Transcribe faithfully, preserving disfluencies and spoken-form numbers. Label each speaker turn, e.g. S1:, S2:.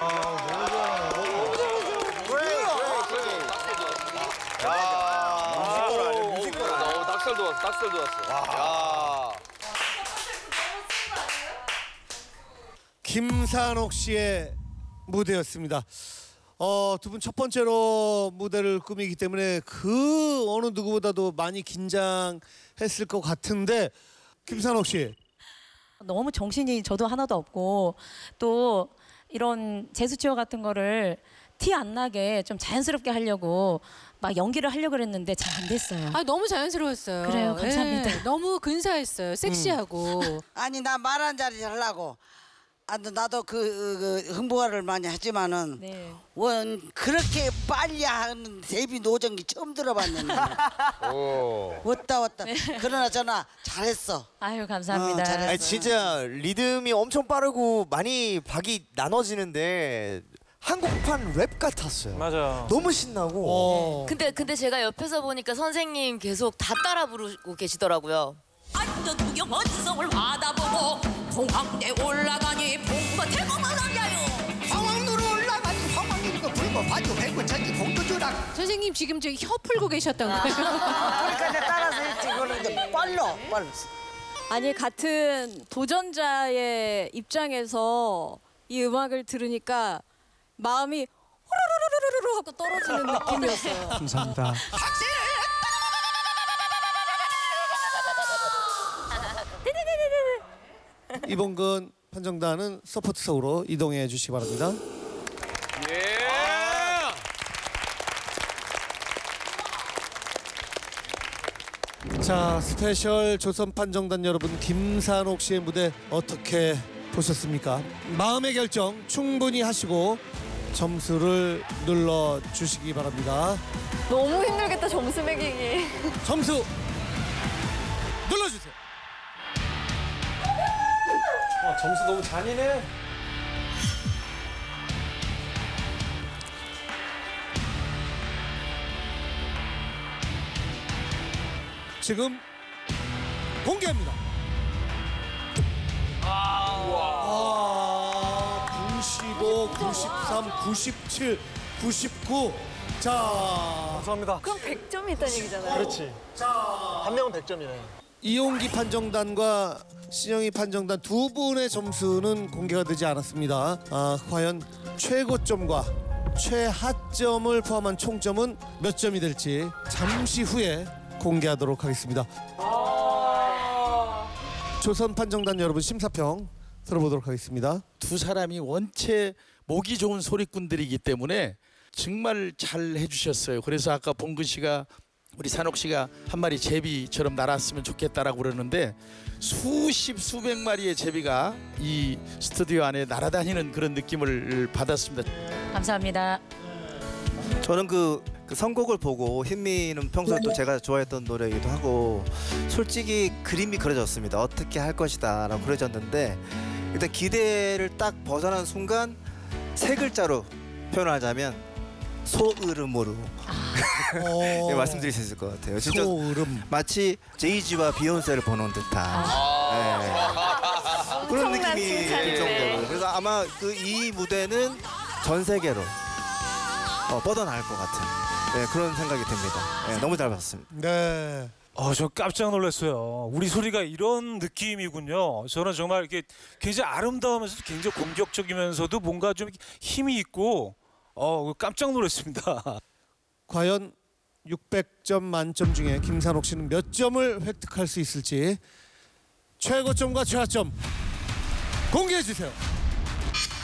S1: 딱살도 왔어, 딱살도 왔어. 야.
S2: 김산옥 씨의 무대였습니다. 어, 두 분 첫 번째로 무대를 꾸미기 때문에 그 어느 누구보다도 많이 긴장했을 것 같은데 김산옥 씨.
S3: 너무 정신이 저도 하나도 없고 또 이런 제스처 같은 거를 티 안 나게 좀 자연스럽게 하려고 막 연기를 하려고 그랬는데 잘 안 됐어요.
S4: 아 너무 자연스러웠어요.
S3: 그래요, 감사합니다.
S4: 네, 너무 근사했어요. 섹시하고.
S5: 음. 아니 나 말 한 자리 하려고. 아, 나도 그, 그 흥부화를 많이 하지만은
S3: 네.
S5: 원 그렇게 빨리 하는 데뷔 노정기 처음 들어봤는데.
S1: 오.
S5: 왔다 왔다. 그러나 저나 잘했어.
S3: 아유 감사합니다.
S5: 어, 잘했어.
S6: 아니 진짜 리듬이 엄청 빠르고 많이 박이 나눠지는데 한국판 랩 같았어요.
S7: 맞아.
S6: 너무 신나고.
S2: 어.
S8: 근데 근데 제가 옆에서 보니까 선생님 계속 다 따라 부르고 계시더라고요.
S9: 안전 구경 원성을 받아보고 공항에 올라가니 봉과 태공을 올려요.
S10: 황왕루로 올라가니 황왕이고 불고 바주 백구 전기 공도주라.
S4: 선생님 지금 저 혀 풀고 계셨던 거예요.
S5: 그러니까 내가 따라서 했지. 그러는데 빨라 빨라.
S11: 아니 같은 도전자의 입장에서 이 음악을 들으니까 마음이 호로로로로로 하고 떨어지는 느낌이었어요.
S7: 감사합니다.
S2: 이봉근 판정단은 서포트석으로 이동해 주시기 바랍니다.
S1: 예.
S2: 자, 스페셜 조선 판정단 여러분, 김산옥 씨의 무대 어떻게 보셨습니까? 마음의 결정 충분히 하시고 점수를 눌러 주시기 바랍니다.
S11: 너무 힘들겠다 점수 매기기.
S2: 점수 눌러 주세요.
S7: 아, 점수 너무 잔인해.
S2: 지금 공개합니다. 아, 구십오, 구십삼, 구십칠, 구십구. 자,
S7: 감사합니다.
S11: 그럼 백 점이 있다는 얘기잖아요.
S7: 그렇지. 한 명은 백 점이네.
S2: 이용기 판정단과 신영희 판정단 두 분의 점수는 공개가 되지 않았습니다. 아, 과연 최고점과 최하점을 포함한 총점은 몇 점이 될지 잠시 후에 공개하도록 하겠습니다. 조선 판정단 여러분 심사평 들어보도록 하겠습니다.
S12: 두 사람이 원체 목이 좋은 소리꾼들이기 때문에 정말 잘 해주셨어요. 그래서 아까 봉근 씨가 우리 산옥 씨가 한 마리 제비처럼 날았으면 좋겠다라고 그러는데 수십 수백 마리의 제비가 이 스튜디오 안에 날아다니는 그런 느낌을 받았습니다.
S3: 감사합니다.
S6: 저는 그, 그 선곡을 보고 흰미는 평소에 또 제가 좋아했던 노래이기도 하고 솔직히 그림이 그려졌습니다. 어떻게 할 것이다 라고 그려졌는데 일단 기대를 딱 벗어난 순간 세 글자로 표현하자면 소으름으로 네, 말씀드릴 수 있을 것 같아요. 진짜
S2: 소으름.
S6: 마치 제이지와 비욘세를 보는 듯한 네. 그런 느낌이 들 정도로. 그래서 아마 그 이 무대는 전 세계로 어, 뻗어나갈 것 같은 네, 그런 생각이 듭니다. 네, 너무 잘 봤습니다.
S2: 네.
S7: 어, 저 깜짝 놀랐어요. 우리 소리가 이런 느낌이군요. 저는 정말 이렇게 굉장히 아름다우면서도 굉장히 공격적이면서도 뭔가 좀 힘이 있고 어, 깜짝 놀랐습니다.
S2: 과연 육백 점 만점 중에 김산옥 씨는 몇 점을 획득할 수 있을지 최고점과 최하점 공개해 주세요.